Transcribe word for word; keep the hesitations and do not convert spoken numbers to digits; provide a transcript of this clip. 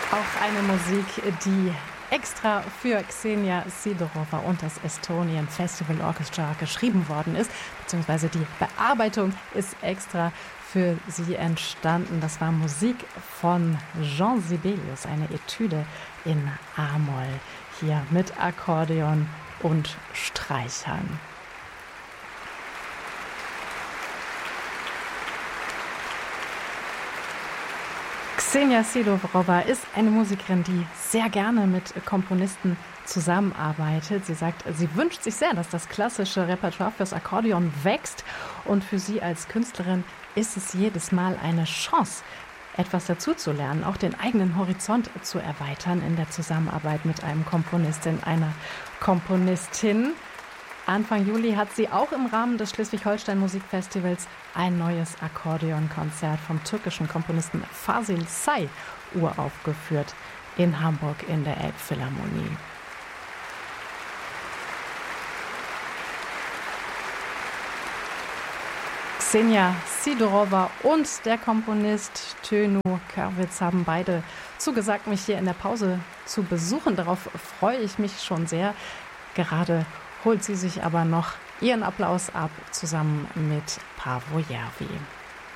Auch eine Musik, die extra für Ksenia Sidorova und das Estonian Festival Orchestra geschrieben worden ist, beziehungsweise die Bearbeitung ist extra für sie entstanden. Das war Musik von Jean Sibelius, eine Etüde in A-Moll, hier mit Akkordeon und Streichern. Ksenia Sidorova ist eine Musikerin, die sehr gerne mit Komponisten zusammenarbeitet. Sie sagt, sie wünscht sich sehr, dass das klassische Repertoire fürs Akkordeon wächst. Und für sie als Künstlerin ist es jedes Mal eine Chance, etwas dazuzulernen, auch den eigenen Horizont zu erweitern in der Zusammenarbeit mit einem Komponistin, einer Komponistin. Anfang Juli hat sie auch im Rahmen des Schleswig-Holstein Musikfestivals ein neues Akkordeonkonzert vom türkischen Komponisten Fasil Say uraufgeführt in Hamburg in der Elbphilharmonie. Ksenia Sidorova und der Komponist Tönu Körwitz haben beide zugesagt, mich hier in der Pause zu besuchen. Darauf freue ich mich schon sehr. Gerade holt sie sich aber noch ihren Applaus ab, zusammen mit Paavo Järvi.